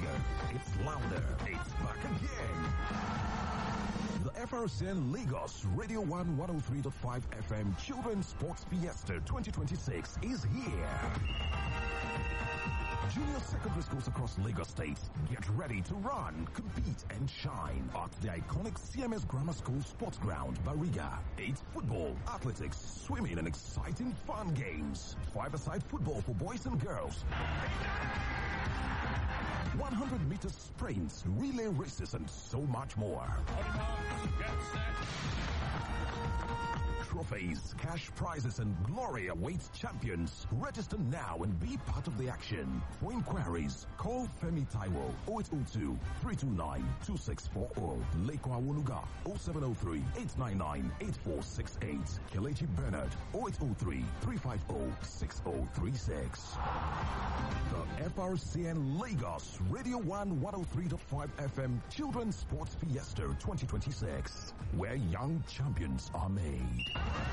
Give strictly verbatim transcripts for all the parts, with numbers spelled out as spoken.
bigger, it's louder, it's back again. The F R C N Lagos Radio one one oh three point five F M Children's Sports Fiesta twenty twenty-six is here. Junior secondary schools across Lagos State, get ready to run, compete, and shine at the iconic C M S Grammar School Sports Ground, Bariga. It's football, athletics, swimming, and exciting fun games. Five-a-side football for boys and girls. one hundred meter sprints, relay races, and so much more. Trophies, cash prizes, and glory awaits champions. Register now and be part of the action. For inquiries, call Femi Taiwo oh eight oh two, three two nine, two six four zero. Leko Awoluga oh seven oh three, eight nine nine, eight four six eight. Kelechi Bernard oh eight oh three, three five oh, six oh three six. The F R C N Lagos Radio one one oh three point five F M Children's Sports Fiesta twenty twenty-six, where young champions are made.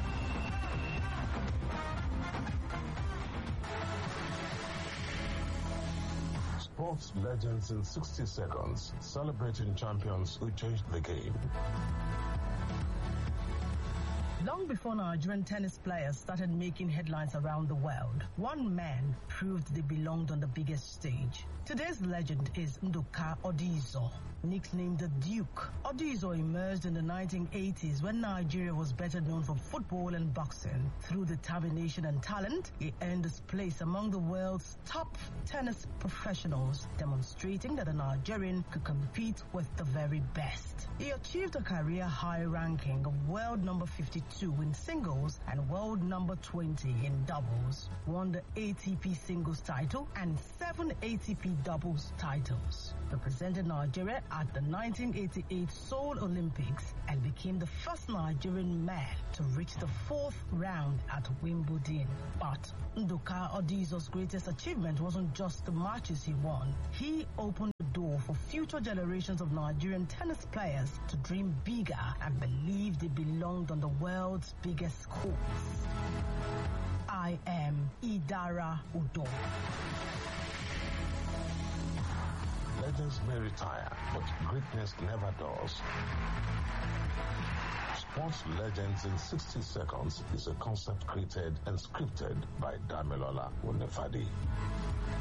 Sports legends in sixty seconds, celebrating champions who changed the game. Long before Nigerian tennis players started making headlines around the world, one man proved they belonged on the biggest stage. Today's legend is Nduka Odizo, nicknamed the Duke. Odizo emerged in the nineteen eighties when Nigeria was better known for football and boxing. Through determination and talent, he earned his place among the world's top tennis professionals, demonstrating that a Nigerian could compete with the very best. He achieved a career high ranking of world number fifty-two in singles and world number twenty in doubles, won the A T P singles title and seven A T P doubles titles, represented Nigeria at the nineteen eighty-eight Seoul Olympics, and became the first Nigerian man to reach the fourth round at Wimbledon. But Nduka Odizo's greatest achievement wasn't just the matches he won. He opened the door for future generations of Nigerian tennis players to dream bigger and believe they belonged on the world's biggest courts. I am Idara Udo. Legends may retire, but greatness never does. Sports Legends in sixty seconds is a concept created and scripted by Damilola Unefadi.